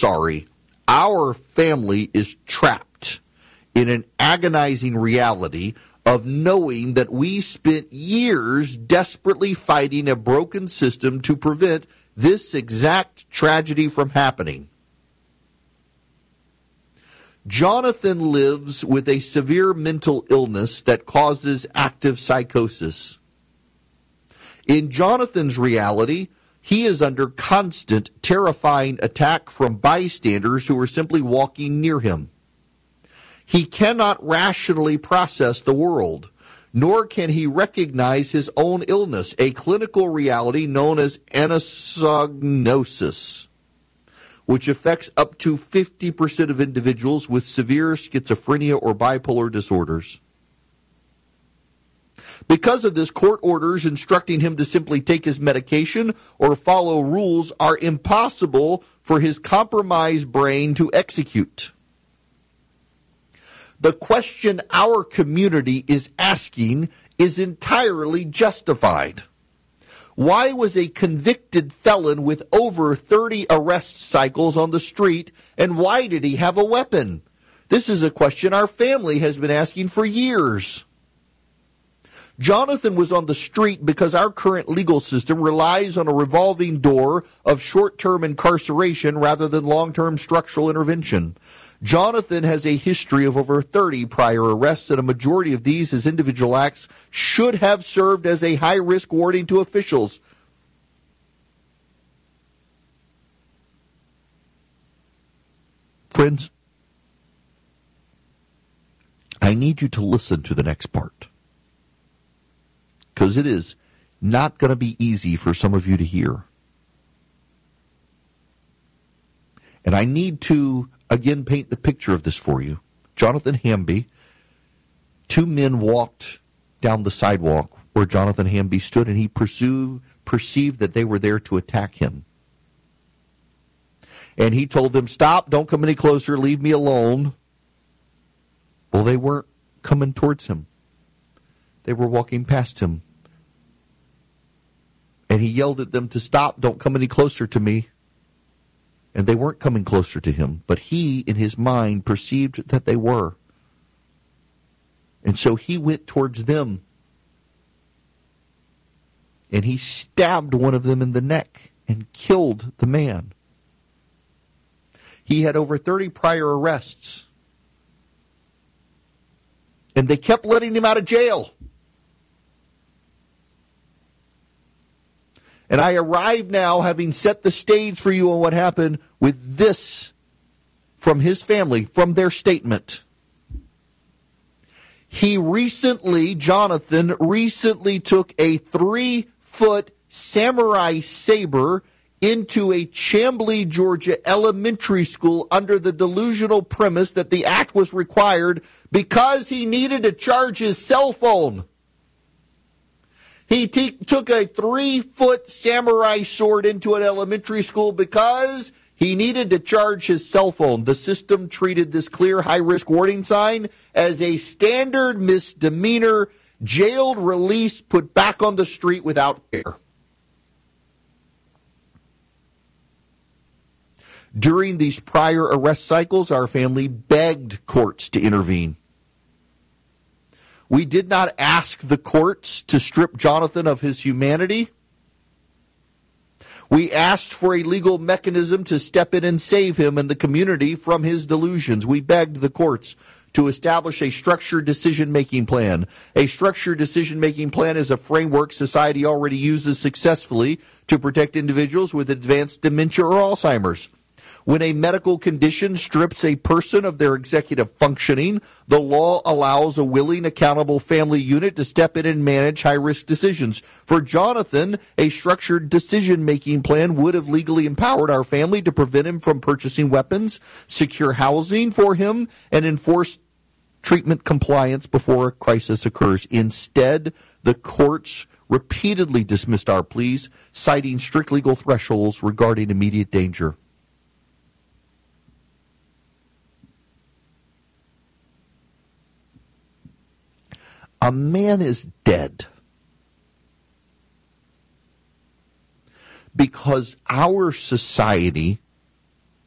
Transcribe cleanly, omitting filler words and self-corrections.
sorry. Our family is trapped in an agonizing reality of knowing that we spent years desperately fighting a broken system to prevent this exact tragedy from happening. Jonathan lives with a severe mental illness that causes active psychosis. In Jonathan's reality, he is under constant, terrifying attack from bystanders who are simply walking near him. He cannot rationally process the world, nor can he recognize his own illness, a clinical reality known as anosognosis, which affects up to 50% of individuals with severe schizophrenia or bipolar disorders. Because of this, court orders instructing him to simply take his medication or follow rules are impossible for his compromised brain to execute. The question our community is asking is entirely justified. Why was a convicted felon with over 30 arrest cycles on the street, and why did he have a weapon? This is a question our family has been asking for years. Jonathan was on the street because our current legal system relies on a revolving door of short-term incarceration rather than long-term structural intervention. Jonathan has a history of over 30 prior arrests, and a majority of these, his individual acts, should have served as a high-risk warning to officials. Friends, I need you to listen to the next part, because it is not going to be easy for some of you to hear. And I need to, again, paint the picture of this for you. Jonathan Hamby, two men walked down the sidewalk where Jonathan Hamby stood, and he perceived that they were there to attack him. And he told them, "Stop, don't come any closer, leave me alone." Well, they weren't coming towards him. They were walking past him. And he yelled at them to stop, "Don't come any closer to me." And they weren't coming closer to him, but he, in his mind, perceived that they were. And so he went towards them. And he stabbed one of them in the neck and killed the man. He had over 30 prior arrests. And they kept letting him out of jail. And I arrive now, having set the stage for you on what happened, with this from his family, from their statement. Jonathan recently took a 3-foot samurai saber into a Chamblee, Georgia elementary school under the delusional premise that the act was required because he needed to charge his cell phone. He took a 3-foot samurai sword into an elementary school because he needed to charge his cell phone. The system treated this clear high-risk warning sign as a standard misdemeanor, jailed, released, put back on the street without care. During these prior arrest cycles, our family begged courts to intervene. We did not ask the courts to strip Jonathan of his humanity. We asked for a legal mechanism to step in and save him and the community from his delusions. We begged the courts to establish a structured decision-making plan. A structured decision-making plan is a framework society already uses successfully to protect individuals with advanced dementia or Alzheimer's. When a medical condition strips a person of their executive functioning, the law allows a willing, accountable family unit to step in and manage high-risk decisions. For Jonathan, a structured decision-making plan would have legally empowered our family to prevent him from purchasing weapons, secure housing for him, and enforce treatment compliance before a crisis occurs. Instead, the courts repeatedly dismissed our pleas, citing strict legal thresholds regarding immediate danger. A man is dead because our society